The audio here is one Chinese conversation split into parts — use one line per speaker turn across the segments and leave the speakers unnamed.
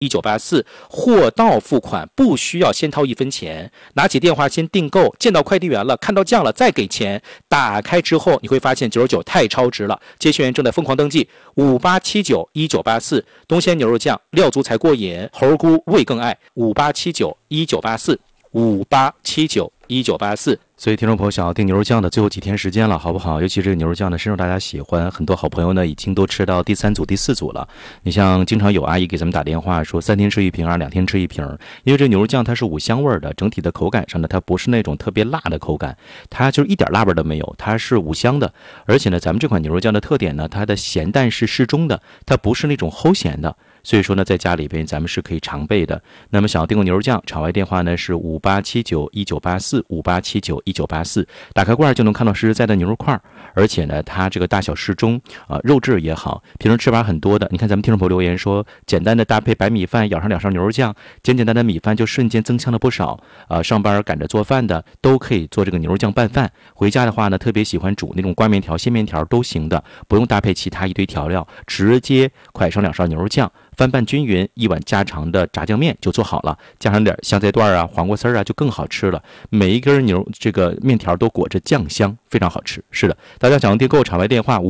1984，货到付款，不需要先掏1分钱，拿起电话先订购，见到快递员了，看到酱了再给钱。打开之后你会发现99太超值了，接线员正在疯狂登记。58791984，东鲜牛肉酱，料足才过瘾，猴菇味更爱。58791984，58791984。所以听众朋友想要订牛肉酱的最后几天时间了，好不好？尤其这个牛肉酱呢深受大家喜欢，很多好朋友呢已经都吃到第3组第4组了。你像经常有阿姨给咱们打电话说3天吃1瓶2天吃1瓶，因为这牛肉酱它是5香味的，整体的口感上呢它不是那种特别辣的口感，它就是一点辣味都没有，它是5香的。而且呢咱们这款牛肉酱的特点呢，它的咸淡是适中的，它不是那种齁咸的，所以说呢在家里边咱们是可以常备的。那么想要订购牛肉酱，场外电话呢是58791984，58791984，打开罐就能看到实实在在的牛肉块，而且呢它这个大小适中肉质也好，平时吃法很多的。你看咱们听众朋友留言说，简单的搭配白米饭，舀上2勺牛肉酱，简简单单米饭就瞬间增香了不少。上班赶着做饭的都可以做这个牛肉酱拌饭，回家的话呢特别喜欢煮那种挂面条、鲜面条都行的，不用搭配其他一堆调料，直接蒯上2勺牛肉酱，翻拌均匀，1碗家常的炸酱面就做好了，加上点香菜段啊、黄瓜丝啊，就更好吃了。每一根这个面条都裹着酱香，非常好吃。是的，大家想要订购，场外电话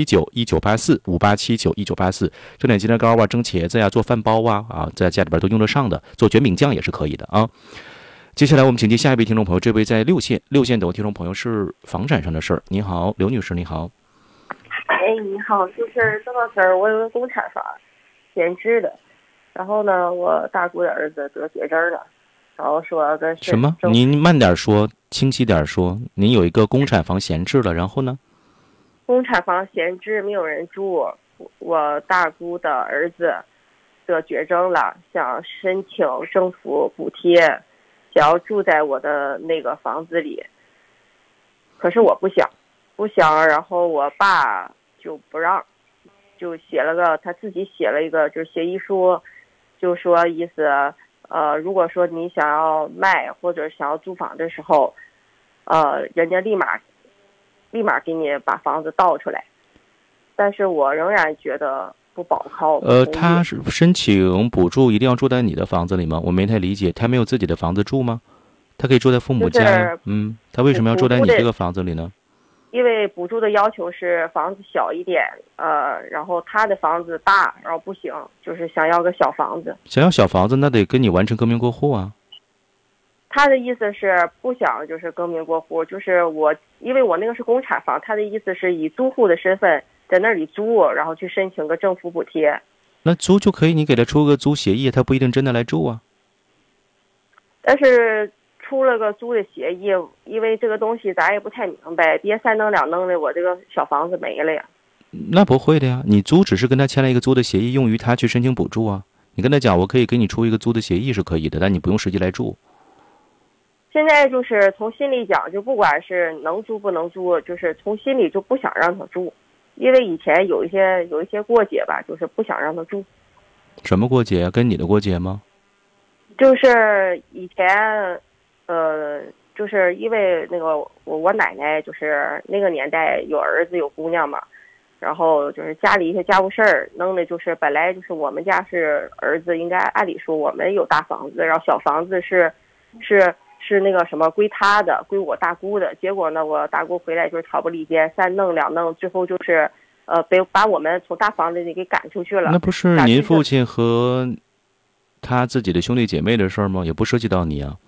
58791984，58791984。蒸点鸡蛋糕啊，蒸茄子呀，做饭包啊，在家里边都用得上的，做卷饼酱也是可以的啊。接下来我们请接下一位听众朋友，这位在6线等听众朋友是房产上的事儿。你好，刘女士，你好。
哎，你好，就是这个事儿，我有个公产房闲置的，然后呢，我大姑的儿子得绝症了，然后说的是
什么？您慢点说，清晰点说。您有一个公产房闲置了，然后呢？
公产房闲置，没有人住，我大姑的儿子得绝症了，想申请政府补贴，想要住在我的那个房子里，可是我不想，然后我爸就不让，就他自己写了一个就是协议书，就说意思如果说你想要卖或者想要租房的时候，人家立马给你把房子倒出来，但是我仍然觉得不保靠。
他是申请补助一定要住在你的房子里吗？我没太理解，他没有自己的房子住吗？他可以住在父母家呀。他为什么要住在你这个房子里呢？
因为补助的要求是房子小一点，然后他的房子大，然后不行，就是想要个小房子。
想要小房子，那得跟你完成更名过户啊。
他的意思是不想就是更名过户，就是因为我那个是公产房，他的意思是以租户的身份在那里租，然后去申请个政府补贴。
那租就可以，你给他出个租协议，他不一定真的来住啊。
但是出了个租的协议，因为这个东西咱也不太明白，别3弄2弄的，我这个小房子没了呀。
那不会的呀，你租只是跟他签了一个租的协议，用于他去申请补助啊。你跟他讲，我可以给你出一个租的协议是可以的，但你不用实际来住。
现在就是从心里讲，就不管是能租不能租，就是从心里就不想让他住，因为以前有一些过节吧，就是不想让他住。
什么过节呀？跟你的过节吗？
就是以前就是因为那个我奶奶就是那个年代有儿子有姑娘嘛，然后就是家里一些家务事儿弄的，就是本来就是我们家是儿子，应该按理说我们有大房子，然后小房子是那个什么归他的，归我大姑的。结果呢，我大姑回来就是挑拨离间，3弄2弄，最后就是把我们从大房子里给赶出去了。
那不是您父亲和他自己的兄弟姐妹的事儿吗？也不涉及到你啊。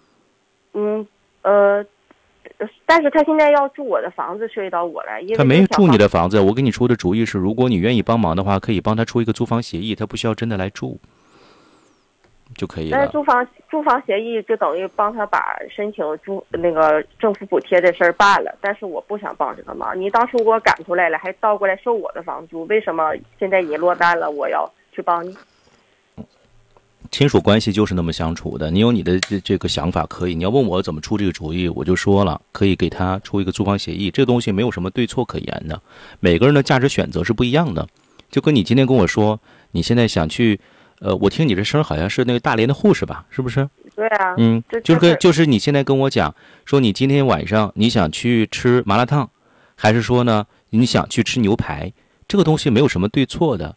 但是他现在要住我的房子，涉及到我了，因为
他没住你的房子。我给你出的主意是，如果你愿意帮忙的话，可以帮他出一个租房协议，他不需要真的来住就可以了。
但是租房协议就等于帮他把申请那个政府补贴的事儿办了，但是我不想帮这个忙。你当初给我赶出来了，还倒过来收我的房租，为什么现在你落单了，我要去帮你？
亲属关系就是那么相处的，你有你的这个想法可以，你要问我怎么出这个主意，我就说了，可以给他出一个租房协议，这个东西没有什么对错可言的，每个人的价值选择是不一样的。就跟你今天跟我说，你现在想去，我听你这声好像是那个大连的护士吧，是不是？
对啊，
就是你现在跟我讲说，你今天晚上你想去吃麻辣烫，还是说呢你想去吃牛排，这个东西没有什么对错的。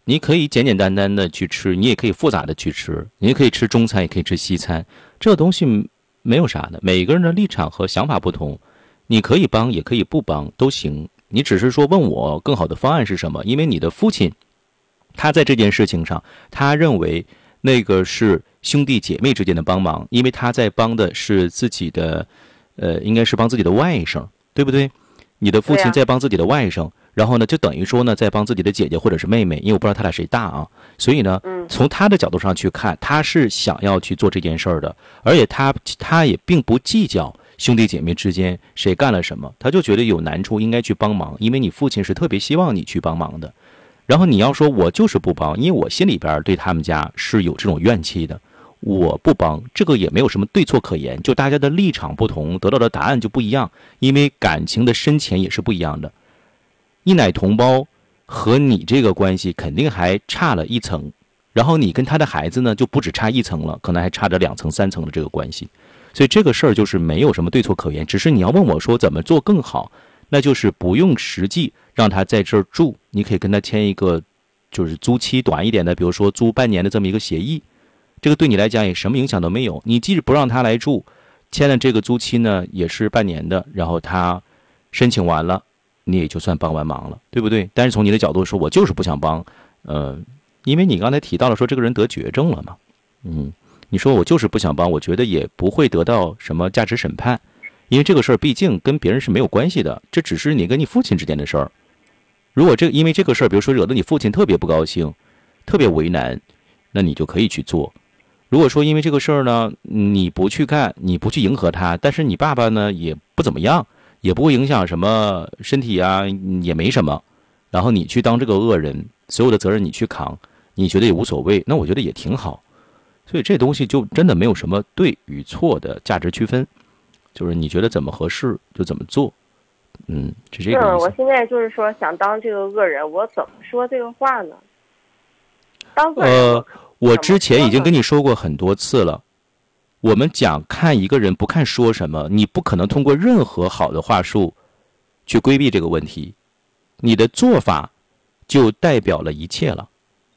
你可以简简单单的去吃，你也可以复杂的去吃，你也可以吃中餐，也可以吃西餐，这东西没有啥的。每个人的立场和想法不同，你可以帮，也可以不帮，都行。你只是说问我更好的方案是什么？因为你的父亲，他在这件事情上，他认为那个是兄弟姐妹之间的帮忙，因为他在帮的是自己的，应该是帮自己的外甥，对不对？你的父亲在帮自己的外甥。然后呢，就等于说呢，在帮自己的姐姐或者是妹妹，因为我不知道他俩谁大啊，所以呢，从他的角度上去看，他是想要去做这件事儿的，而且他也并不计较兄弟姐妹之间谁干了什么，他就觉得有难处应该去帮忙，因为你父亲是特别希望你去帮忙的。然后你要说我就是不帮，因为我心里边对他们家是有这种怨气的，我不帮，这个也没有什么对错可言，就大家的立场不同，得到的答案就不一样，因为感情的深浅也是不一样的。一奶同胞和你这个关系肯定还差了一层，然后你跟他的孩子呢就不止差一层了，可能还差着2层3层的这个关系，所以这个事儿就是没有什么对错可言，只是你要问我说怎么做更好，那就是不用实际让他在这儿住，你可以跟他签一个就是租期短一点的，比如说租半年的这么一个协议，这个对你来讲也什么影响都没有，你即使不让他来住，签了这个租期呢也是半年的，然后他申请完了你也就算帮完忙了，对不对？但是从你的角度说，我就是不想帮，因为你刚才提到了说这个人得绝症了嘛，你说我就是不想帮，我觉得也不会得到什么价值审判，因为这个事儿毕竟跟别人是没有关系的，这只是你跟你父亲之间的事儿。如果因为这个事儿，比如说惹得你父亲特别不高兴，特别为难，那你就可以去做。如果说因为这个事儿呢，你不去干，你不去迎合他，但是你爸爸呢也不怎么样。也不会影响什么身体啊，也没什么。然后你去当这个恶人，所有的责任你去扛，你觉得也无所谓，那我觉得也挺好。所以这东西就真的没有什么对与错的价值区分，就是你觉得怎么合适就怎么做。是这个意思。
我现在就是说想当这个恶人，我怎么说这个话呢？当恶人
我之前已经跟你说过很多次了。我们讲看一个人不看说什么，你不可能通过任何好的话术去规避这个问题，你的做法就代表了一切了。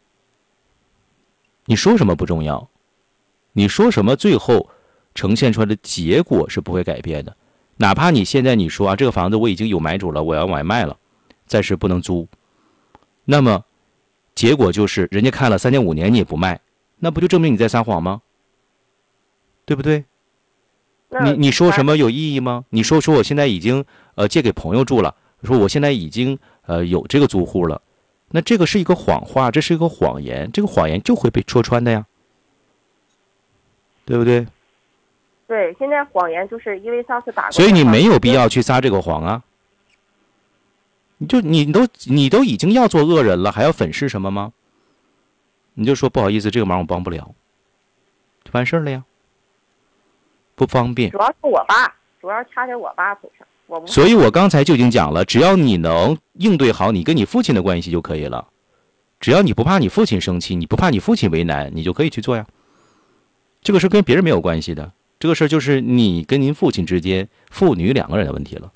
你说什么不重要，你说什么最后呈现出来的结果是不会改变的。哪怕你现在你说这个房子我已经有买主了，我要买卖了，暂时不能租，那么结果就是人家看了3年5年你也不卖，那不就证明你在撒谎吗？对不对？你说什么有意义吗？你说我现在已经借给朋友住了，说我现在已经有这个租户了，那这个是一个谎话，这是一个谎言，这个谎言就会被戳穿的呀，对不对？
对，现在谎言就是因为上次打过，
所以你没有必要去撒这个谎啊。你都已经要做恶人了，还要粉饰什么吗？你就说不好意思，这个忙我帮不了，就完事儿了呀。不方便，
主要是我爸，主要掐在我爸头上。
所以我刚才就已经讲了，只要你能应对好你跟你父亲的关系就可以了。只要你不怕你父亲生气，你不怕你父亲为难，你就可以去做呀。这个事跟别人没有关系的，这个事就是你跟您父亲之间父女2个人的问题了。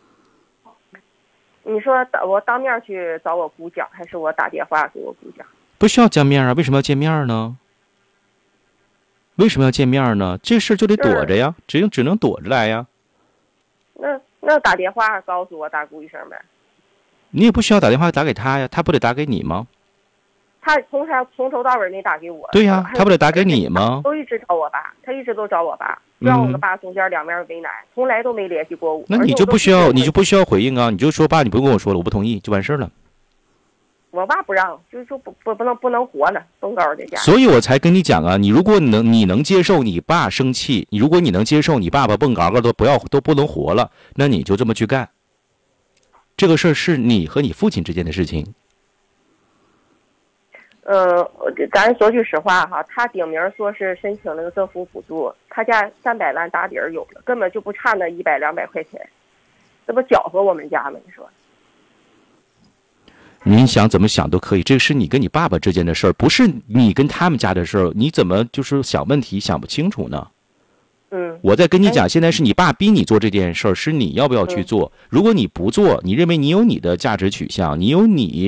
你说我当面去找我姑讲，还是我打电话给我姑讲？
不需要见面啊，为什么要见面呢？为什么要见面呢？这事就得躲着呀，只能躲着来呀。
那打电话告诉我大姑一声呗。
你也不需要打电话打给他呀，他不得打给你吗？
他从头到尾没打给我。
对呀，他不得打给你吗？
都一直找我爸，他一直都找我爸，让我跟爸中间2面为难，从来都没联系过我。
那你就不需要回应啊，你就说爸，你不用跟我说了，我不同意，就完事了。
我爸不让，就是说不能活呢，东高这家。
所以我才跟你讲啊，你如果你能接受你爸生气，如果你能接受你爸爸蹦嘎嘎都不能活了，那你就这么去干。这个事儿是你和你父亲之间的事情。
咱说句实话哈，他顶名说是申请那个政府补助，他家300万打底儿有了，根本就不差那100、200块钱，这不搅和我们家吗？你说？
你想怎么想都可以，这是你跟你爸爸之间的事儿，不是你跟他们家的事儿。你怎么就是想问题想不清楚呢？我在跟你讲，现在是你爸逼你做这件事儿，是你要不要去做。如果你不做，你认为你有你的价值取向，你有你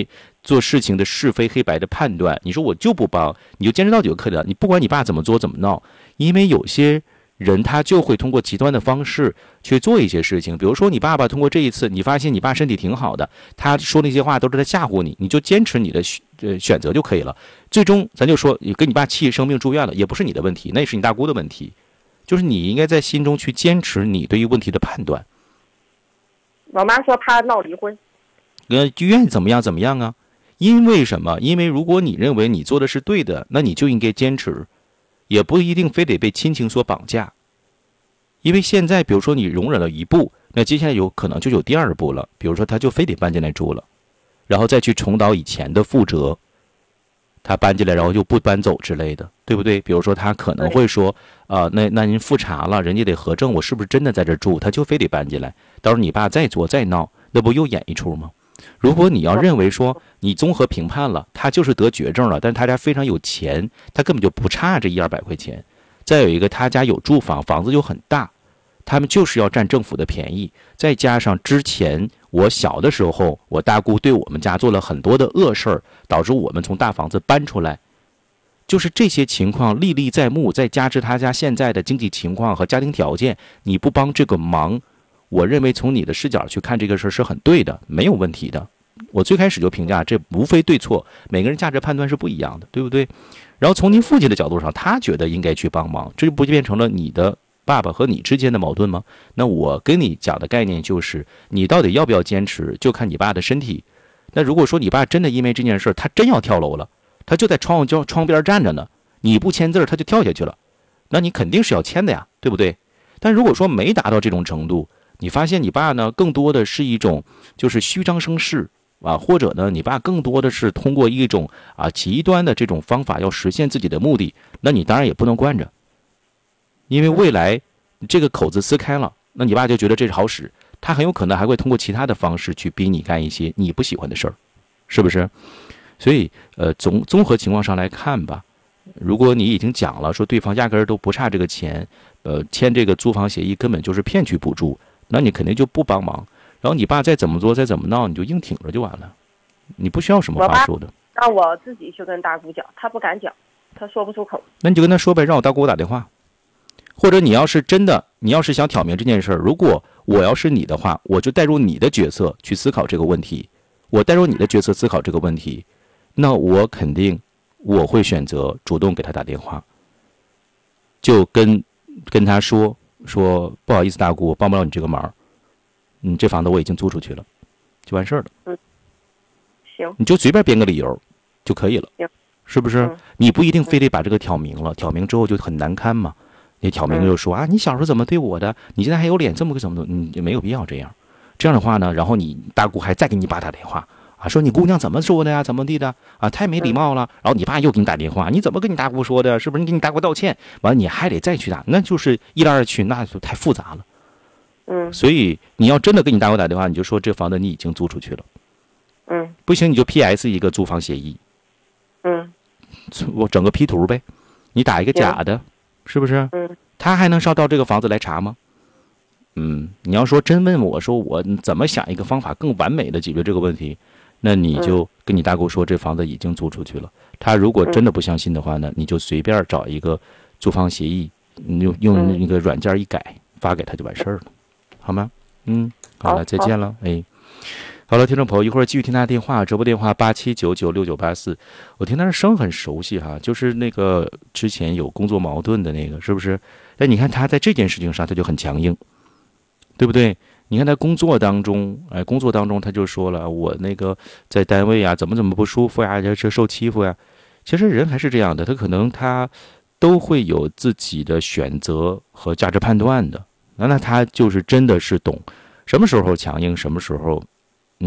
做事情的是非黑白的判断。你说我就不帮，你就坚持到底就可以了。你不管你爸怎么作怎么闹，因为有些人他就会通过极端的方式去做一些事情。比如说你爸爸通过这一次，你发现你爸身体挺好的，他说那些话都是在吓唬你，你就坚持你的选择就可以了。最终咱就说你跟你爸气生病住院了，也不是你的问题，那也是你大姑的问题。就是你应该在心中去坚持你对于问题的判断。
我妈说怕闹离婚，
就愿意怎么样怎么样啊？因为什么？因为如果你认为你做的是对的，那你就应该坚持，也不一定非得被亲情所绑架。因为现在比如说你容忍了一步，那接下来有可能就有第二步了，比如说他就非得搬进来住了，然后再去重蹈以前的覆辙，他搬进来然后就不搬走之类的，对不对？比如说他可能会说那您复查了，人家得核证我是不是真的在这住，他就非得搬进来，到时候你爸再作再闹，那不又演一出吗？如果你要认为说你综合评判了，他就是得绝症了，但是他家非常有钱，他根本就不差这100-200块钱。再有一个，他家有住房，房子就很大，他们就是要占政府的便宜。再加上之前我小的时候，我大姑对我们家做了很多的恶事儿，导致我们从大房子搬出来。就是这些情况历历在目，再加之他家现在的经济情况和家庭条件，你不帮这个忙，我认为从你的视角去看这个事儿是很对的，没有问题的。我最开始就评价这无非对错，每个人价值判断是不一样的，对不对？然后从您父亲的角度上，他觉得应该去帮忙，这就不就变成了你的爸爸和你之间的矛盾吗？那我跟你讲的概念就是，你到底要不要坚持，就看你爸的身体。那如果说你爸真的因为这件事他真要跳楼了，他就在窗边站着呢，你不签字他就跳下去了，那你肯定是要签的呀，对不对？但如果说没达到这种程度，你发现你爸呢更多的是一种就是虚张声势啊，或者呢你爸更多的是通过一种极端的这种方法要实现自己的目的，那你当然也不能惯着，因为未来这个口子撕开了，那你爸就觉得这是好使，他很有可能还会通过其他的方式去逼你干一些你不喜欢的事儿，是不是？所以综合情况上来看吧，如果你已经讲了说对方压根儿都不差这个钱，签这个租房协议根本就是骗取补助，那你肯定就不帮忙。然后你爸再怎么做再怎么闹，你就硬挺着就完了，你不需要什么话说的。
让我自己去跟大姑讲，他不敢讲，他说不出口。
那你就跟他说呗，让我大姑给我打电话。或者你要是真的，你要是想挑明这件事儿，如果我要是你的话，我就带入你的角色去思考这个问题。我带入你的角色思考这个问题，那我肯定我会选择主动给他打电话，就跟他说不好意思大姑，我帮不了你这个忙，这房子我已经租出去了，就完事儿了。
行，
你就随便编个理由就可以了，是不是？你不一定非得把这个挑明了，挑明之后就很难堪嘛。你挑明就说你小时候怎么对我的，你现在还有脸这么个怎么的，你没有必要这样。这样的话呢，然后你大姑还再给你爸打电话说你姑娘怎么说的呀，怎么地的太没礼貌了。然后你爸又给你打电话，你怎么跟你大姑说的？是不是你给你大姑道歉？完了你还得再去打，那就是一来二去，那就太复杂了。所以你要真的跟你大姑打电话，你就说这房子你已经租出去了。不行你就 PS 一个租房协议。我整个 P 图呗，你打一个假的，是不是？他还能上到这个房子来查吗？你要说真问我说我怎么想一个方法更完美的解决这个问题，那你就跟你大姑说这房子已经租出去了。他如果真的不相信的话呢，你就随便找一个租房协议，你用那个软件一改发给他就完事儿了，好吗？好了，再见了。好了，听众朋友，一会儿继续听他的电话，直播电话87996984。我听他的声很熟悉哈，就是那个之前有工作矛盾的那个，是不是？但你看他在这件事情上他就很强硬，对不对？你看他工作当中他就说了，我那个在单位怎么不舒服呀，这受欺负呀。其实人还是这样的，他可能他都会有自己的选择和价值判断的。那他就是真的是懂什么时候强硬，什么时候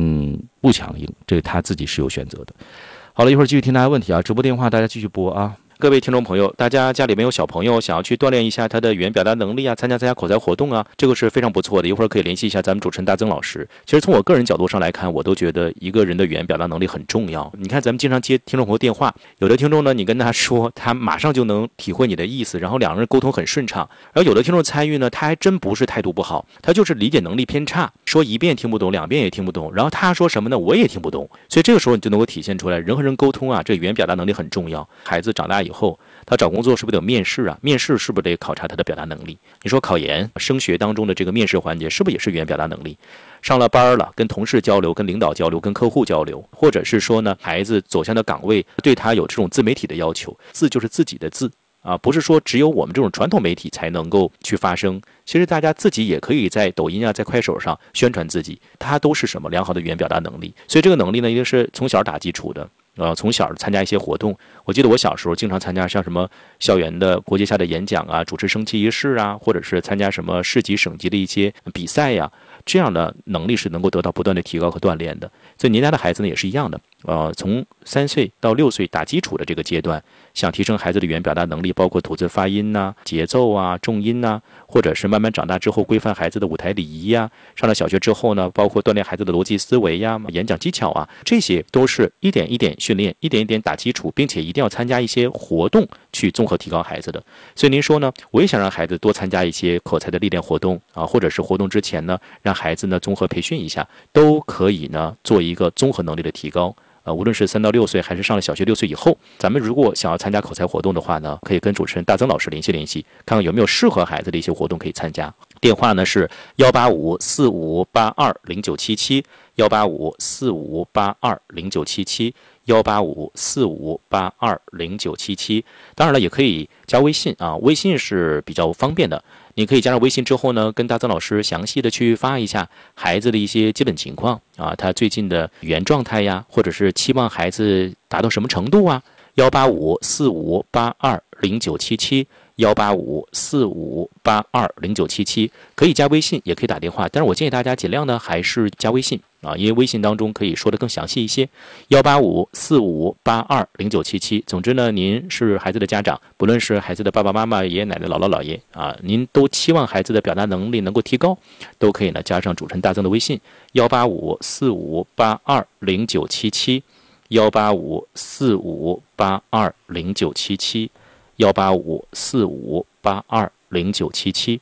不强硬，这个他自己是有选择的。好了，一会儿继续听大家问题直播电话大家继续拨各位听众朋友，大家家里面有小朋友想要去锻炼一下他的语言表达能力啊，参加口才活动啊，这个是非常不错的。一会儿可以联系一下咱们主持人大曾老师。其实从我个人角度上来看，我都觉得一个人的语言表达能力很重要。你看咱们经常接听众朋友电话，有的听众呢，你跟他说，他马上就能体会你的意思，然后两个人沟通很顺畅。然后有的听众参与呢，他还真不是态度不好，他就是理解能力偏差，说一遍听不懂，两遍也听不懂，然后他说什么呢，我也听不懂。所以这个时候你就能够体现出来，人和人沟通啊，这语言表达能力很重要。孩子长大以后，他找工作是不是得有面试啊？面试是不是得考察他的表达能力？你说考研、升学当中的这个面试环节，是不是也是语言表达能力？上了班了，跟同事交流、跟领导交流、跟客户交流，或者是说呢，孩子走向的岗位对他有这种自媒体的要求，字就是自己的字啊，不是说只有我们这种传统媒体才能够去发声。其实大家自己也可以在抖音啊、在快手上宣传自己，它都是什么良好的语言表达能力。所以这个能力呢，一定是从小打基础的。从小参加一些活动，我记得我小时候经常参加像什么校园的国际下的演讲啊，主持升旗仪式啊，或者是参加什么市级省级的一些比赛呀，这样的能力是能够得到不断的提高和锻炼的。所以您家的孩子呢也是一样的，从3岁到6岁打基础的这个阶段，想提升孩子的语言表达能力，包括吐字发音呐、节奏啊、重音呐，或者是慢慢长大之后规范孩子的舞台礼仪呀，上了小学之后呢，包括锻炼孩子的逻辑思维呀、演讲技巧啊，这些都是一点一点训练，一点一点打基础，并且一定要参加一些活动去综合提高孩子的。所以您说呢，我也想让孩子多参加一些口才的历练活动啊，或者是活动之前呢，让孩子呢综合培训一下，都可以呢做一个综合能力的提高。无论是3到6岁还是上了小学6岁以后，咱们如果想要参加口才活动的话呢，可以跟主持人大曾老师联系，看看有没有适合孩子的一些活动可以参加。电话呢是18545820977 18545820977 18545820977。当然了，也可以加微信啊，微信是比较方便的。你可以加上微信之后呢，跟大曾老师详细的去发一下孩子的一些基本情况啊，他最近的语言状态呀，或者是期望孩子达到什么程度啊。18545820977 18545820977，可以加微信，也可以打电话，但是我建议大家尽量呢还是加微信啊，因为微信当中可以说的更详细一些。18545820977。总之呢，您是孩子的家长，不论是孩子的爸爸妈妈、爷爷奶奶、姥姥姥爷啊，您都期望孩子的表达能力能够提高，都可以呢加上主持人大曾的微信18545820977 18545820977 18545820977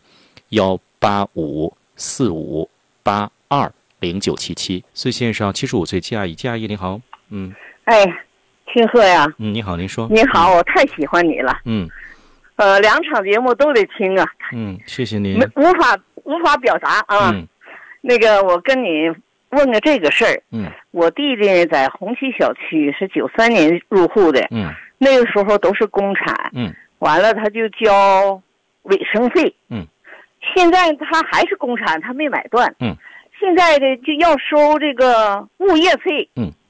18545820977。四线上75岁季阿姨，你好。
哎，听贺呀。
你好，您说。
你好，我太喜欢你了。两场节目都得听啊。
谢谢您。
无法表达啊。那个，我跟你问个这个事儿。我弟弟在红旗小区是93年入户的。那个时候都是公产。完了他就交卫生费。现在他还是公产，他没买断。现在的就要收这个物业费。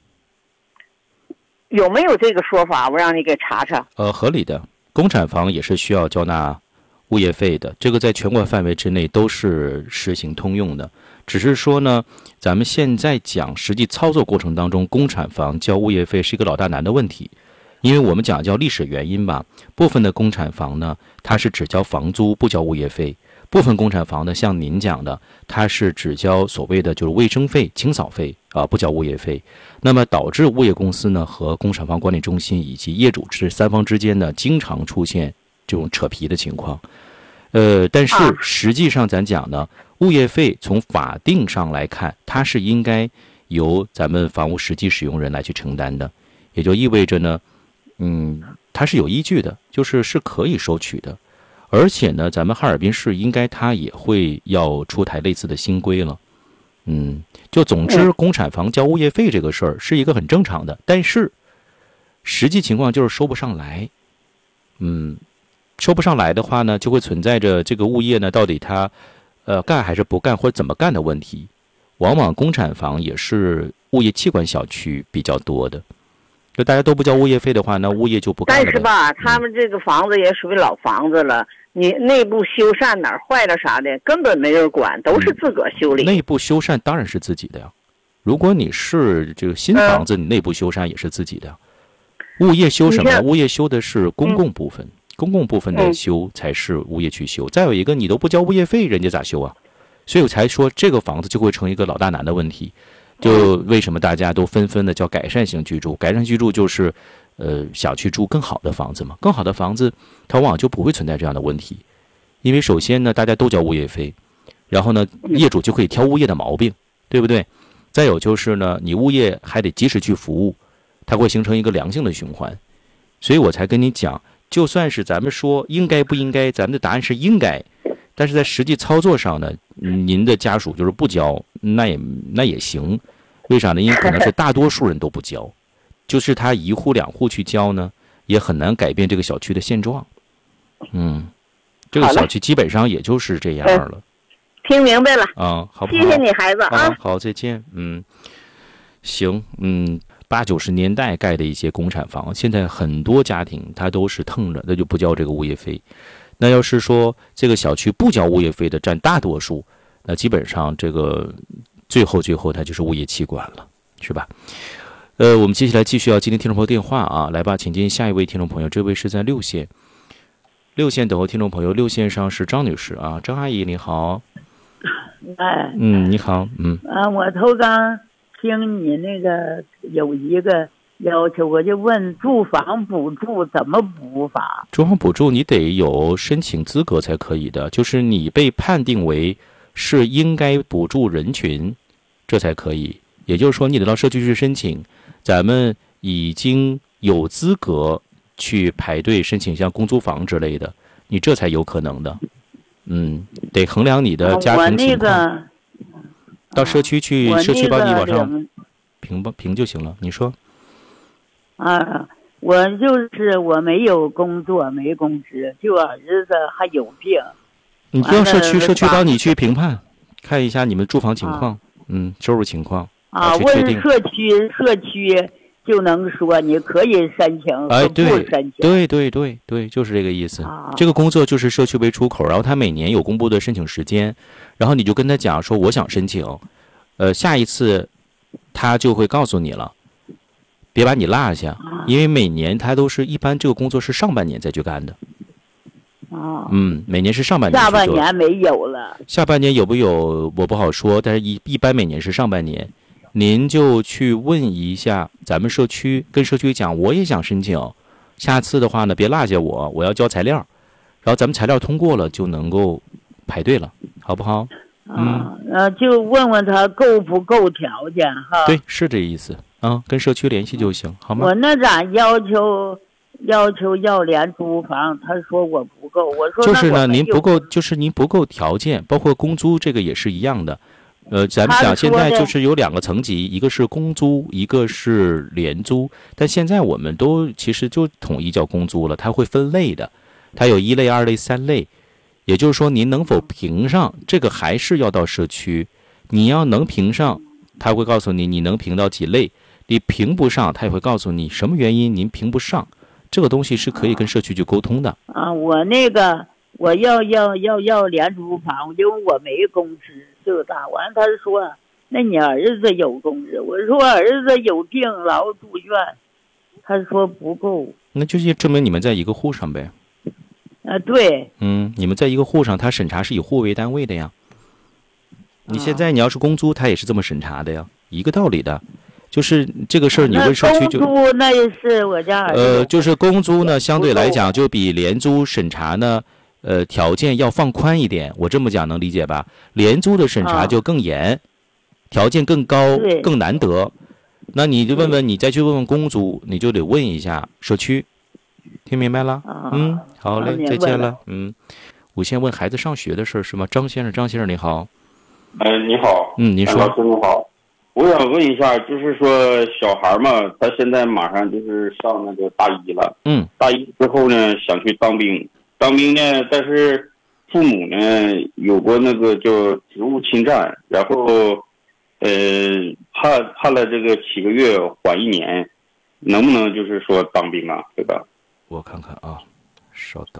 有没有这个说法？我让你给查查。
合理的，公产房也是需要交纳物业费的，这个在全国范围之内都是实行通用的。只是说呢，咱们现在讲实际操作过程当中，公产房交物业费是一个老大难的问题。因为我们讲叫历史原因吧，部分的公产房呢，它是只交房租不交物业费；部分公产房呢，像您讲的，它是只交所谓的就是卫生费、清扫费啊，不交物业费。那么导致物业公司呢和公产房管理中心以及业主这3方之间呢，经常出现这种扯皮的情况。但是实际上咱讲呢，物业费从法定上来看，它是应该由咱们房屋实际使用人来去承担的，也就意味着呢，它是有依据的，是可以收取的。而且呢，咱们哈尔滨市应该它也会要出台类似的新规了。就总之，公产房交物业费这个事儿是一个很正常的，但是实际情况就是收不上来。收不上来的话呢，就会存在着这个物业呢到底他干还是不干或者怎么干的问题。往往公产房也是物业气管小区比较多的，就大家都不交物业费的话，那物业就不干了。
但是吧，他们这个房子也属于老房子了，你内部修缮哪儿坏了啥的，根本没人管，都是自个儿修理。
内部修缮当然是自己的呀。如果你是这个新房子，你内部修缮也是自己的呀。 物业修什么？物业修的是公共部分，公共部分的修才是物业去修。再有一个，你都不交物业费，人家咋修啊？所以我才说这个房子就会成一个老大难的问题。就为什么大家都纷纷的叫改善型居住？改善居住就是想去住更好的房子嘛。更好的房子，它往往就不会存在这样的问题。因为首先呢，大家都交物业费，然后呢，业主就可以挑物业的毛病，对不对？再有就是呢，你物业还得及时去服务，它会形成一个良性的循环。所以我才跟你讲，就算是咱们说应该不应该，咱们的答案是应该，但是在实际操作上呢，您的家属就是不交，那也行。为啥呢？因为可能是大多数人都不交，就是他一户两户去交呢，也很难改变这个小区的现状。这个小区基本上也就是这样了。
听明白了
啊，好不好？
谢谢你，孩子啊。
好，再见。行，80、90年代盖的一些公产房，现在很多家庭他都是腾着，那就不交这个物业费。那要是说这个小区不交物业费的占大多数，那基本上这个最后它就是物业气管了，是吧？我们接下来继续要接听听众朋友电话啊，来吧，请接下一位听众朋友，这位是在6线等候听众朋友，6线上是张女士啊，张阿姨你好。你好，
我头刚听你那个有一个要求，我就问住房补助怎么补法？
住房补助你得有申请资格才可以的，就是你被判定为是应该补助人群，这才可以。也就是说，你得到社区去申请，咱们已经有资格去排队申请像公租房之类的，你这才有可能的。得衡量你的家庭情况。到社区去，社区帮你往上评就行了。你说。
我没有工作，没工资，就儿子还有病。
你就让社区帮你去评判，看一下你们住房情况，收入情况。
问社区就能说你可以申请，不申请。
对，就是这个意思。这个工作就是社区为出口，然后他每年有公布的申请时间，然后你就跟他讲说我想申请，下一次他就会告诉你了，别把你落下，因为每年他都是一般这个工作是上半年再去干的。每年是上半年。
下半年没有了。
下半年有不有我不好说，但是一般每年是上半年。您就去问一下咱们社区，跟社区讲我也想申请，下次的话呢别落下我要交材料，然后咱们材料通过了就能够排队了，好不好？
就问问他够不够条件哈。
对，是这意思跟社区联系就行，好吗？
我那咋要求要廉租房，他说我不够，我说
就是呢，您不够，就是您不够条件，包括公租这个也是一样的。咱们讲现在就是有2个层级，一个是公租，一个是廉租。但现在我们都其实就统一叫公租了，它会分类的，它有1类、2类、3类。也就是说，您能否评上，这个还是要到社区。你要能评上，他会告诉你你能评到几类；你评不上，他也会告诉你什么原因您评不上。这个东西是可以跟社区去沟通的。
我要廉租房，因为我没工资。这大完，他说：“那你儿子有工资？”我说：“儿子有病，老住院。”他说不够。
那就证明你们在一个户上呗。
对。
你们在一个户上，他审查是以户为单位的呀。你现在你要是公租，他也是这么审查的呀，一个道理的。就是这个事儿，你问社区就。
公租那是我家儿子。
就是公租呢，相对来讲就比廉租审查呢。条件要放宽一点，我这么讲能理解吧？廉租的审查就更严，条件更高，更难得。那你就你再去问问公租，你就得问一下社区，听明白了？好嘞，再见了。我先问孩子上学的事是吗？张先生你好。
你好。
您说。
老师你好，我想问一下，就是说小孩嘛，他现在马上就是上那个大一了。大一之后呢，想去当兵。当兵呢，但是父母呢有过那个叫职务侵占，然后判了这个7个月缓1年，能不能就是说当兵啊？对吧？
我看看啊，稍等，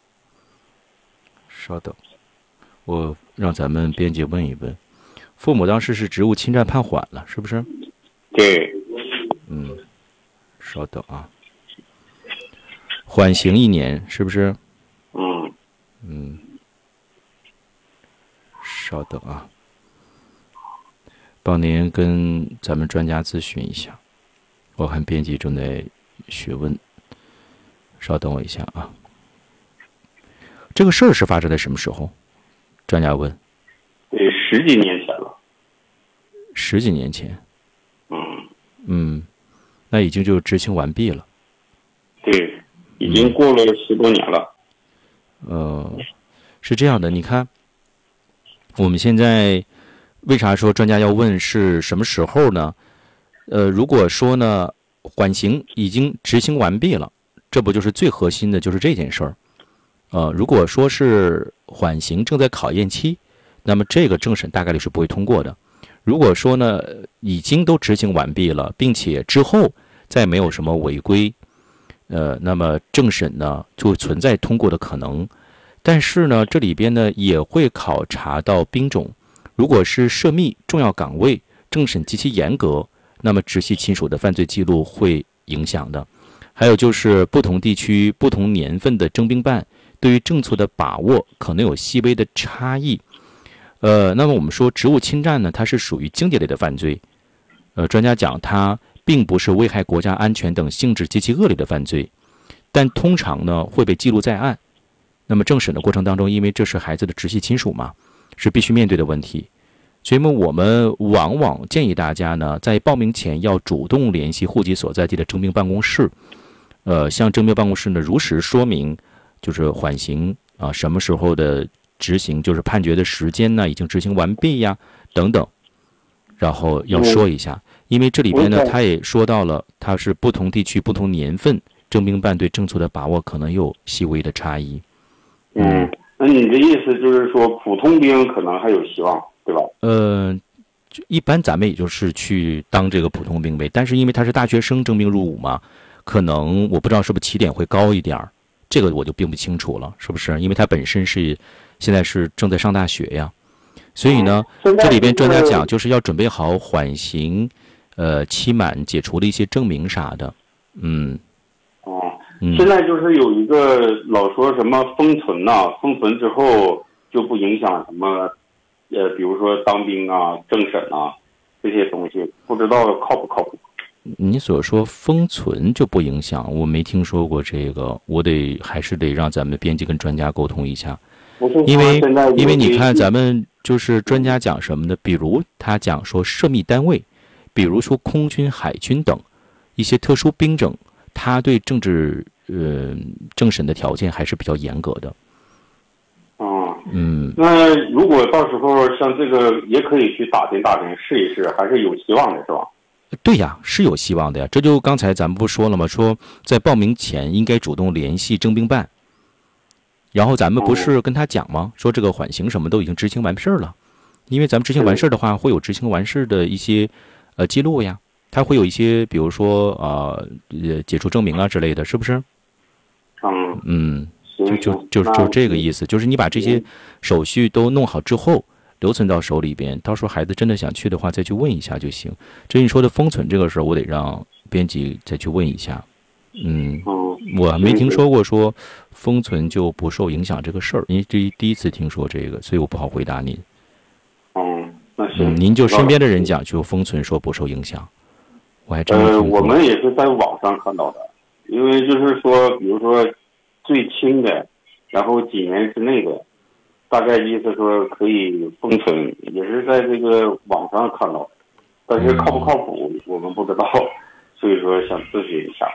我让咱们编辑问一问，父母当时是职务侵占判缓了，是不是？
对。
稍等啊。 缓刑1年，是不是？稍等啊，帮您跟咱们专家咨询一下。我看编辑正在询问，稍等我一下啊。这个事儿是发生在什么时候？专家问。
对，10几年前了。
10几年前。那已经就执行完毕了。
对，已经过了10多年了。
是这样的，你看，我们现在为啥说专家要问是什么时候呢？如果说呢，缓刑已经执行完毕了，这不就是最核心的，就是这件事儿。如果说是缓刑正在考验期，那么这个政审大概率是不会通过的。如果说呢，已经都执行完毕了，并且之后再没有什么违规，那么政审呢就存在通过的可能。但是呢，这里边呢也会考察到兵种，如果是涉密重要岗位，政审极其严格，那么直系亲属的犯罪记录会影响的。还有就是不同地区、不同年份的征兵办对于政策的把握可能有细微的差异。那么我们说职务侵占呢，它是属于经济类的犯罪。专家讲它并不是危害国家安全等性质极其恶劣的犯罪，但通常呢会被记录在案。那么政审的过程当中，因为这是孩子的直系亲属嘛，是必须面对的问题。所以我们往往建议大家呢，在报名前要主动联系户籍所在地的征兵办公室，向征兵办公室呢如实说明，就是缓刑啊，什么时候的执行，就是判决的时间呢已经执行完毕呀，等等，然后要说一下，因为这里边呢，他也说到了，它是不同地区、不同年份，征兵办对政策的把握可能有细微的差异。
那你的意思就是说，普通兵可能还有希望，对吧？
一般咱们也就是去当这个普通兵呗，但是因为他是大学生征兵入伍嘛，可能我不知道是不是起点会高一点，这个我就并不清楚了，是不是？因为他本身是现在是正在上大学呀，所以呢，这里边专家讲就是要准备好缓刑，期满解除的一些证明啥的，
现在就是有一个老说什么封存呐，封存之后就不影响什么，比如说当兵啊、政审啊这些东西，不知道靠不靠谱？
你所说封存就不影响，我没听说过这个，我还是得让咱们编辑跟专家沟通一下。因为你看咱们就是专家讲什么呢？比如他讲说涉密单位，比如说空军、海军等一些特殊兵种，他对政审的条件还是比较严格的。
那如果到时候像这个也可以去打听试一试，还是有希望的，是吧？
对呀，是有希望的呀。这就刚才咱们不说了吗？说在报名前应该主动联系征兵办，然后咱们不是跟他讲吗？说这个缓刑什么都已经执行完事儿了，因为咱们执行完事儿的话，会有执行完事的一些记录呀，它会有一些比如说解除证明啊之类的，是不是？就这个意思，就是你把这些手续都弄好之后，留存到手里边，到时候孩子真的想去的话，再去问一下就行。至于你说的封存这个事儿，我得让编辑再去问一下。我没听说过说封存就不受影响这个事儿，因为这第一次听说这个，所以我不好回答您。
那行。
您就身边的人讲，就封存说不受影响，我还真没听过。
我们也是在网上看到的，因为就是说，比如说最轻的，然后几年之内的，大概意思说可以封存，也是在这个网上看到的，但是靠不靠谱我们不知道，所以说想咨询一下。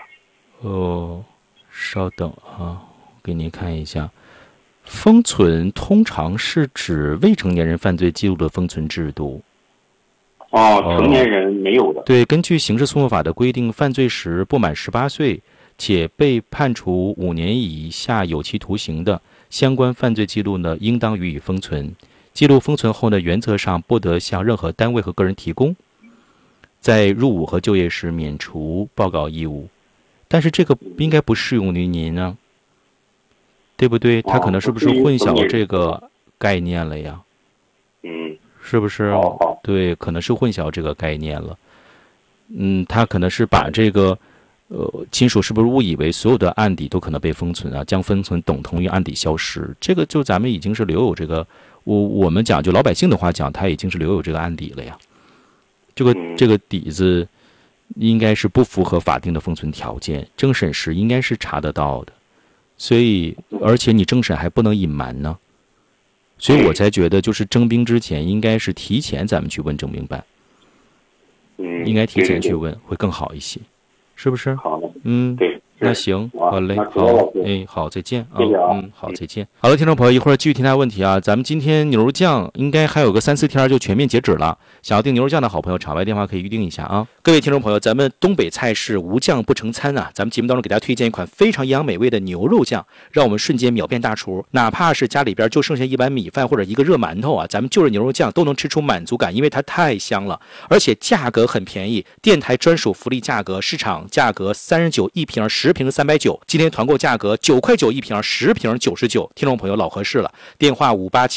稍等啊，给您看一下，封存通常是指未成年人犯罪记录的封存制度。
成年人没有的。
对，根据刑事诉讼法的规定，犯罪时不满18岁且被判处5年以下有期徒刑的相关犯罪记录呢，应当予以封存。记录封存后呢，原则上不得向任何单位和个人提供，在入伍和就业时免除报告义务。但是这个应该不适用于您呢，对不对？他可能是不是混淆这个概念了呀？是不是？对，可能是混淆这个概念了。他可能是把这个亲属是不是误以为所有的案底都可能被封存啊？将封存等同于案底消失，这个就咱们已经是留有这个，我们讲就老百姓的话讲，他已经是留有这个案底了呀。这个底子应该是不符合法定的封存条件，政审时应该是查得到的。所以，而且你政审还不能隐瞒呢，所以我才觉得就是征兵之前应该是提前咱们去问征兵办，应该提前去问会更好一些。是不是？
好的，
对，那行，好嘞，好，好，再见啊，好，再见。好了，听众朋友，一会儿继续听他问题啊。咱们今天牛肉酱应该还有个3-4天就全面截止了，想要订牛肉酱的好朋友，场外电话可以预定一下啊。各位听众朋友，咱们东北菜是无酱不成餐啊。咱们节目当中给大家推荐一款非常营养美味的牛肉酱，让我们瞬间秒变大厨。哪怕是家里边就剩下一碗米饭或者一个热馒头啊，咱们就着牛肉酱都能吃出满足感，因为它太香了，而且价格很便宜，电台专属福利价格，市场价格39一瓶，10瓶390，今天团购价格9块9一瓶，10瓶99，听众朋友老合适了。电话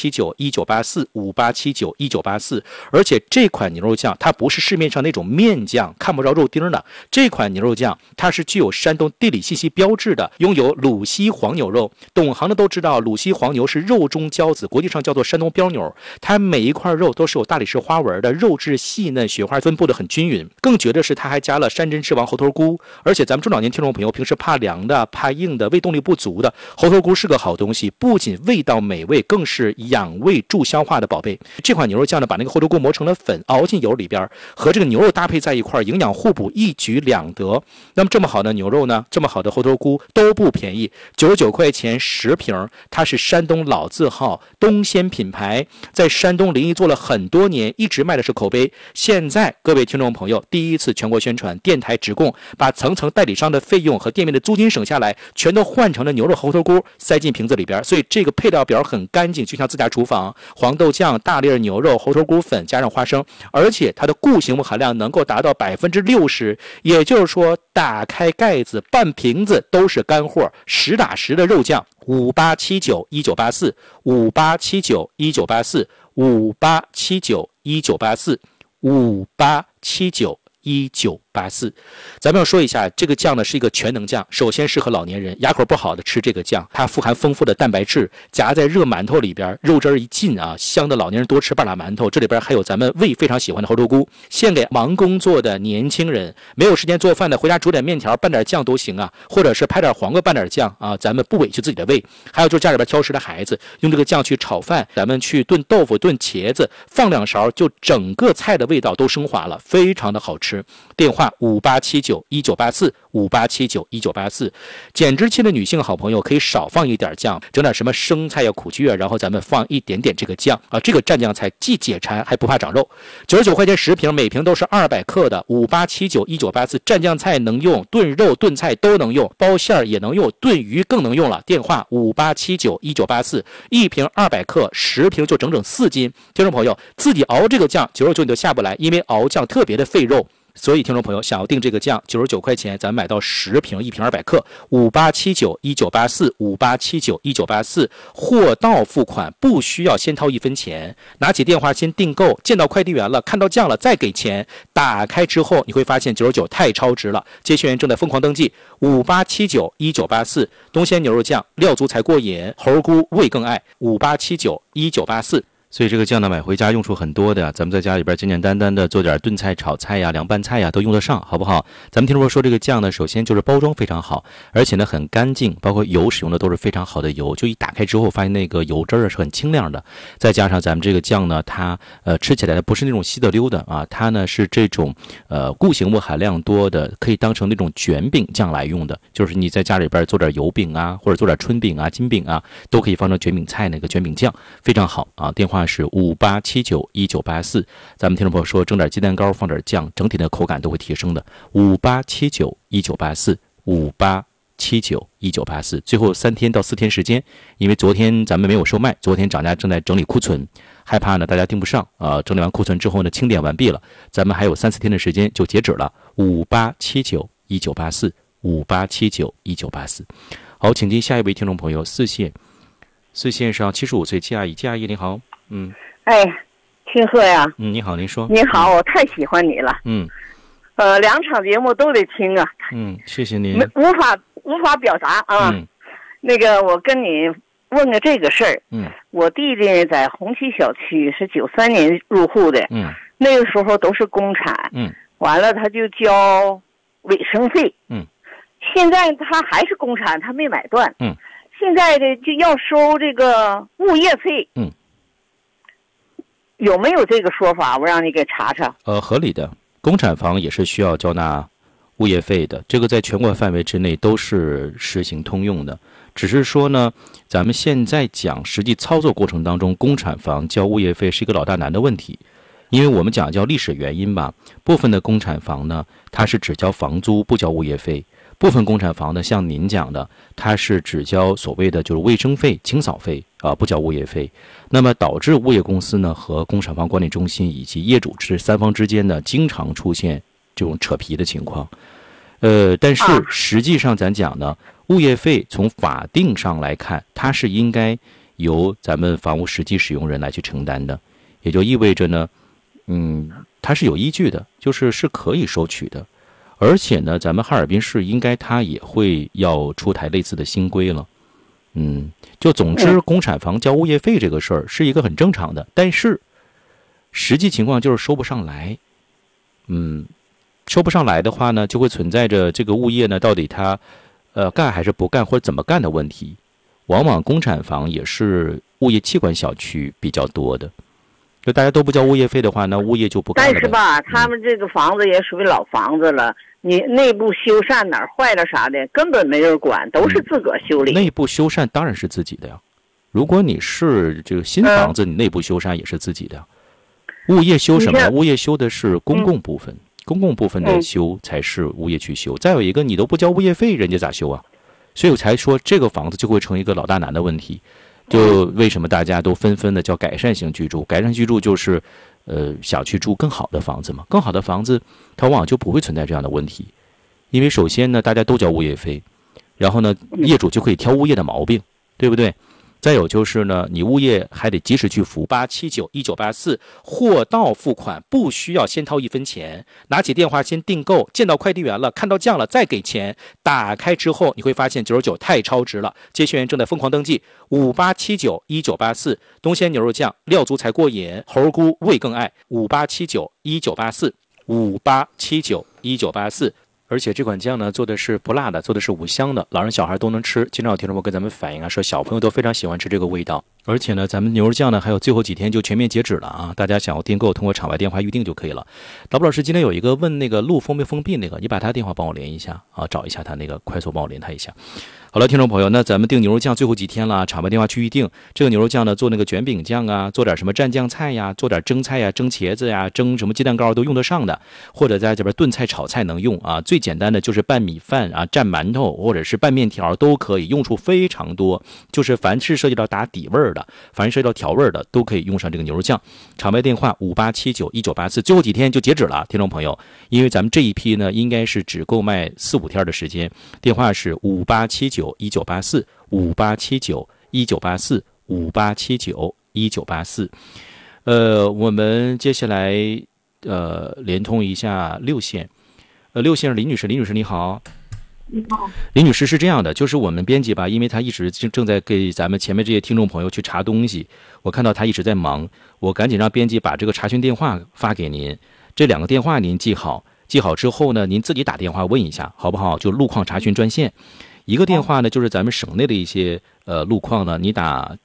58791984，58791984。而且这款牛肉酱它不是市面上那种面酱看不着肉丁的，这款牛肉酱它是具有山东地理信息标志的，拥有鲁西黄牛肉。懂行的都知道，鲁西黄牛是肉中骄子，国际上叫做山东标牛。它每一块肉都是有大理石花纹的，肉质细嫩，雪花分布的很均匀。更绝的是，它还加了山珍之王猴头菇。而且咱们中老年听众朋友平时怕凉的、怕硬的、胃动力不足的，猴头菇是个好东西，不仅味道美味，更是养胃助消化的宝贝。这款牛肉酱呢，把那个猴头菇磨成了粉，熬进油里边，和这个牛肉搭配在一块，营养互补，一举两得。那么这么好的牛肉呢，这么好的猴头菇都不便宜，99块钱10瓶，它是山东老字号东鲜品牌，在山东临沂做了很多年，一直卖的是口碑。现在各位听众朋友第一次全国宣传，电台直供，把层层代理商的费用和店面的租金省下来，全都换成了牛肉猴头菇，塞进瓶子里边。所以这个配料表很干净，就像自家厨房，黄豆酱、大粒牛肉、猴头菇粉加上花生，而且它的固形物含量能够达到60%，也就是说打开盖子半瓶子都是干货，实打实的肉酱。58791984，58791984，58791984，58791984。咱们要说一下，这个酱呢是一个全能酱，首先适合老年人，牙口不好的吃这个酱，它富含丰富的蛋白质，夹在热馒头里边，肉汁一进啊，香的老年人多吃半拉馒头。这里边还有咱们胃非常喜欢的猴头菇，献给忙工作的年轻人，没有时间做饭的，回家煮点面条拌点酱都行啊，或者是拍点黄瓜拌点酱啊，咱们不委屈自己的胃。还有就是家里边挑食的孩子，用这个酱去炒饭，咱们去炖豆腐、炖茄子，放2勺，就整个菜的味道都升华了，非常的好吃。电话58791984，58791984。减脂期的女性好朋友可以少放一点酱，整点什么生菜呀、苦苣啊，然后咱们放一点点这个酱啊，这个蘸酱菜既解馋还不怕长肉。99块钱10瓶，每瓶都是200克的。58791984蘸酱菜能用，炖肉炖菜都能用，包馅也能用，炖鱼更能用了。电话58791984，一瓶200克，10瓶就整整4斤。听众朋友自己熬这个酱，99你都下不来，因为熬酱特别的费肉。所以听众朋友想要订这个酱，99块钱咱买到10瓶，一瓶200克，58791984，58791984，货到付款，不需要先掏1分钱，拿起电话先订购，见到快递员了，看到酱了再给钱，打开之后你会发现99太超值了。接线员正在疯狂登记，58791984，东鲜牛肉酱，料足才过瘾，猴菇味更爱，58791984。所以这个酱呢，买回家用处很多的呀，咱们在家里边简简单单的做点炖菜、炒菜呀、凉拌菜呀，都用得上，好不好？咱们听说这个酱呢，首先就是包装非常好，而且呢很干净，包括油使用的都是非常好的油，就一打开之后发现那个油汁是很清亮的。再加上咱们这个酱呢，它吃起来不是那种稀的溜的啊，它呢是这种固形物含量多的，可以当成那种卷饼酱来用的，就是你在家里边做点油饼啊，或者做点春饼啊、金饼啊，都可以放成卷饼菜，那个卷饼酱非常好啊。电话是58791984，咱们听众朋友说蒸点鸡蛋糕放点酱，整体的口感都会提升的。58791984，58791984，最后3天到4天时间，因为昨天咱们没有售卖，昨天涨价正在整理库存，害怕呢大家订不上啊。整理完库存之后呢，清点完毕了，咱们还有3-4天的时间就截止了。58791984，58791984。好，请进下一位听众朋友，四线上75岁季阿姨，季阿姨你好。
哎，庆贺呀。
你好，您说。
你好，我太喜欢你了。 两场节目都得听啊。
谢谢您。
无法表达啊。那个，我跟你问个这个事儿。我弟弟在红旗小区是93年入户的。那个时候都是公产。完了他就交卫生费。现在他还是公产，他没买断。现在的就要收这个物业费。有没有这个说法？我让你给查查。
合理的，公产房也是需要交纳物业费的，这个在全国范围之内都是实行通用的。只是说呢，咱们现在讲实际操作过程当中，公产房交物业费是一个老大难的问题。因为我们讲叫历史原因吧，部分的公产房呢，它是只交房租不交物业费；部分公产房呢，像您讲的，它是只交所谓的就是卫生费、清扫费不交物业费。那么导致物业公司呢和公产房管理中心以及业主这三方之间呢，经常出现这种扯皮的情况。但是实际上咱讲呢，物业费从法定上来看，它是应该由咱们房屋实际使用人来去承担的，也就意味着呢。它是有依据的，是可以收取的，而且呢，咱们哈尔滨市应该它也会要出台类似的新规了。就总之，公产房交物业费这个事儿是一个很正常的，但是实际情况就是收不上来。收不上来的话呢，就会存在着这个物业呢到底它干还是不干或者怎么干的问题。往往公产房也是物业气管小区比较多的。就大家都不交物业费的话，那物业就不干了。
但是吧，他们这个房子也属于老房子了，你内部修缮哪儿坏了啥的，根本没人管，都是自个儿修理。
内部修缮当然是自己的呀。如果你是这个新房子，你内部修缮也是自己的呀。物业修什么呀？物业修的是公共部分，公共部分的修才是物业去修。再有一个，你都不交物业费，人家咋修啊？所以我才说这个房子就会成一个老大难的问题。就为什么大家都纷纷的叫改善型居住？改善居住就是，想去住更好的房子嘛。更好的房子，它往往就不会存在这样的问题，因为首先呢，大家都交物业费，然后呢，业主就可以挑物业的毛病，对不对？再有就是呢，你物业还得及时去付8791984货到付款，不需要先掏1分钱，拿起电话先订购，见到快递员了，看到酱了再给钱。打开之后你会发现99太超值了，接线员正在疯狂登记。58791984东鲜牛肉酱，料足才过瘾，猴菇味更爱。58791984 58791984。而且这款酱呢，做的是不辣的，做的是无香的，老人小孩都能吃。经常有听众朋友跟咱们反映说小朋友都非常喜欢吃这个味道。而且呢，咱们牛肉酱呢还有最后几天就全面截止了啊！大家想要订购，通过场外电话预定就可以了。导播老师今天有一个问那个路封没封闭那个，你把他电话帮我连一下啊，找一下他那个快速帮我连他一下。好了，听众朋友，那咱们订牛肉酱最后几天了，场外电话去预定。这个牛肉酱呢，做那个卷饼酱啊，做点什么蘸酱菜呀，做点蒸菜呀，蒸茄子呀，蒸什么鸡蛋糕都用得上的，或者在这边炖菜炒菜能用啊。最简单的就是拌米饭啊，蘸馒头或者是拌面条都可以，用处非常多。就是凡是涉及到打底味的，凡是涉及到调味的，都可以用上这个牛肉酱。场外电话58791984，最后几天就截止了，听众朋友，因为咱们这一批呢，应该是只购买4、5天的时间。电话是58791984 58791984 58791984。我们接下来连通一下6线。6线是李女士，李女士你好。
你好，
李女士是这样的，就是我们编辑吧，因为她一直正在给咱们前面这些听众朋友去查东西，我看到她一直在忙，我赶紧让编辑把这个查询电话发给您，这2个电话您记好，记好之后呢，您自己打电话问一下，好不好？就路况查询专线，一个电话呢，就是咱们省内的一些路况呢，你打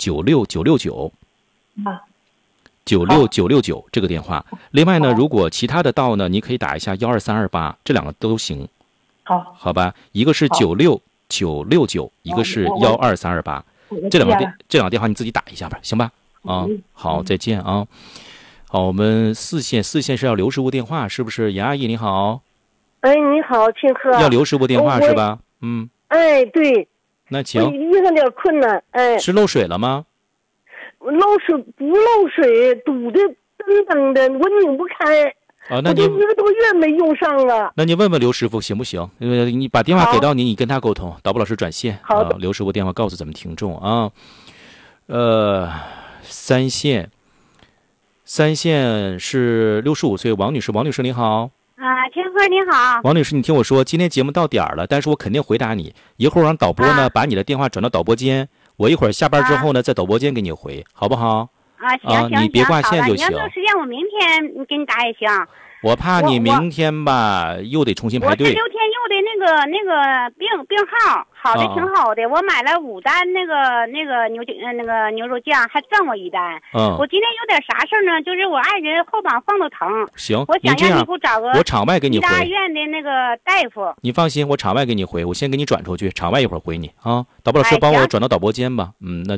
96969。96969这个电话。另外呢，如果其他的道呢，你可以打一下12328，这2个都行。好吧，一个是96969，一个是12328，这两个电话你自己打一下吧，行吧？啊，好，再见啊。好，我们4线是要刘师傅电话，是不是？严阿姨你好。
哎，你好，庆贺。
要刘师傅电话是吧？
哎，对。
那行。
我遇上点困难，哎。
是漏水了吗？
漏水不漏水，堵的噔噔的，我拧不开。
那你
1个多月没用上了。
那你问问刘师傅行不行？你把电话给到你跟他沟通，导播老师转线。
好的。
刘师傅电话告诉咱们听众啊。3线是65岁王女士，王女士你好。
听师你好，
王女士，你听我说，今天节目到点了，但是我肯定回答你。一会儿让导播呢把你的电话转到导播间，我一会儿下班之后呢在导播间给你回，好不好？
行，
你别挂线就行。
你要有时间，我明天给你打也行。
我怕你明天吧又得重新排队。
我这6天用的那个病号好的挺好的，我买了5单那个牛肉酱，还剩我1单。我今天有点啥事儿呢？就是我爱人后膀放的疼。
行，
我想让你给我找个
我场外给你回。
大院的那个大夫。
你放心，我场外给你回，我先给你转出去，场外一会儿回你啊。导播老师帮我转到导播间吧。那